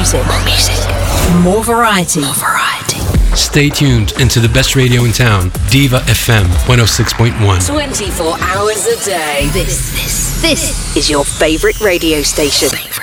music. More variety. Stay tuned into the best radio in town, Diva FM 106.1. 24 hours a day. This is your favorite radio station.